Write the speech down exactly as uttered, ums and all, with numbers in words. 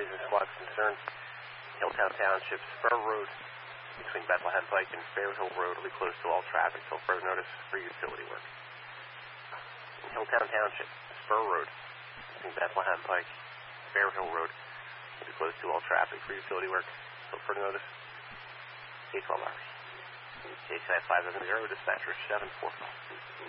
properties and squads concerned. Hilltown Township, Spur Road between Bethlehem Pike and Fair Hill Road will be closed to all traffic until further notice for utility work. In Hilltown Township, Spur Road between Bethlehem Pike and Fair Hill Road will be closed to all traffic for utility work until further notice. K twelve hours. K five seven zero, dispatcher seven four five.